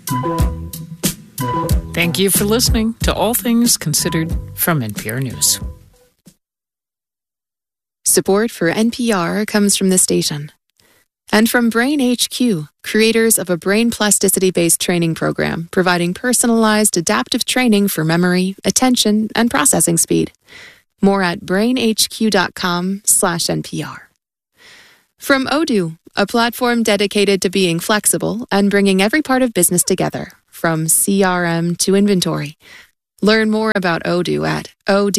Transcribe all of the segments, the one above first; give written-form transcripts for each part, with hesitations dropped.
Thank you for listening to All Things Considered from NPR News. Support for NPR comes from the station and from Brain HQ, creators of a brain plasticity-based training program providing personalized adaptive training for memory, attention, and processing speed. More at brainhq.com/NPR. From Odoo, a platform dedicated to being flexible and bringing every part of business together, from CRM to inventory. Learn more about Odoo at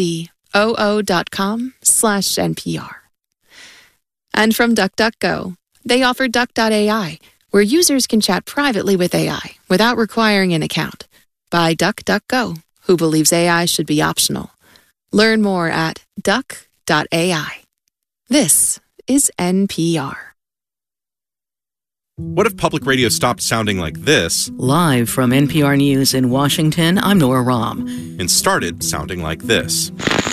odoo.com/NPR. And from DuckDuckGo, they offer Duck.ai, where users can chat privately with AI without requiring an account. By DuckDuckGo, who believes AI should be optional. Learn more at duck.ai. This is NPR. What if public radio stopped sounding like this? Live from NPR News in Washington, I'm Nora Rahm. And started sounding like this.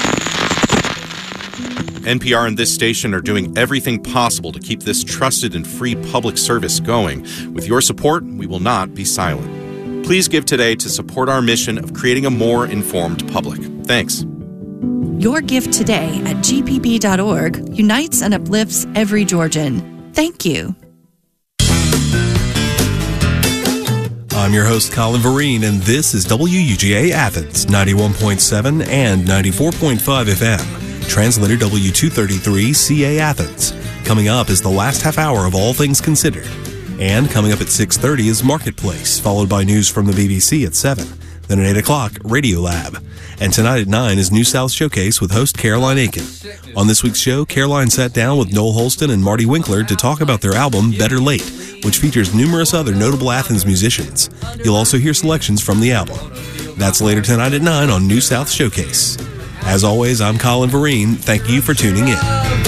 NPR and this station are doing everything possible to keep this trusted and free public service going. With your support, we will not be silent. Please give today to support our mission of creating a more informed public. Thanks. Your gift today at gpb.org unites and uplifts every Georgian. Thank you. I'm your host, Colin Vereen, and this is WUGA Athens, 91.7 and 94.5 FM. Translator W233 CA Athens. Coming up is the last half hour of All Things Considered. And coming up at 6:30 is Marketplace, followed by news from the BBC at 7. Then at 8 o'clock, Radiolab. And tonight at 9 is New South Showcase with host Caroline Aiken. On this week's show, Caroline sat down with Noel Holston and Marty Winkler to talk about their album, Better Late, which features numerous other notable Athens musicians. You'll also hear selections from the album. That's later tonight at 9 on New South Showcase. As always, I'm Colin Vereen. Thank you for tuning in.